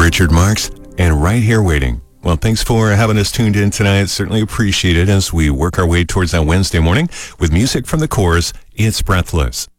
Richard Marx, and Right Here Waiting. Well, thanks for having us tuned in tonight. Certainly appreciate it as we work our way towards that Wednesday morning with music from the Corrs. It's Breathless.